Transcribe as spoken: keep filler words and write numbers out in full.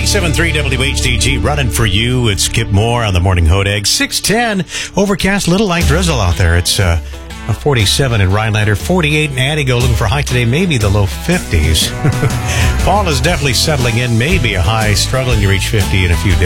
ninety-seven point three W H D G running for you. It's Kip Moore on the Morning Hodag. six ten, overcast, little light drizzle out there. It's uh, a forty-seven in Rhinelander, forty-eight in Attigo. Looking for a high today, maybe the low fifties. Fall is definitely settling in, maybe a high struggling to reach fifty in a few days.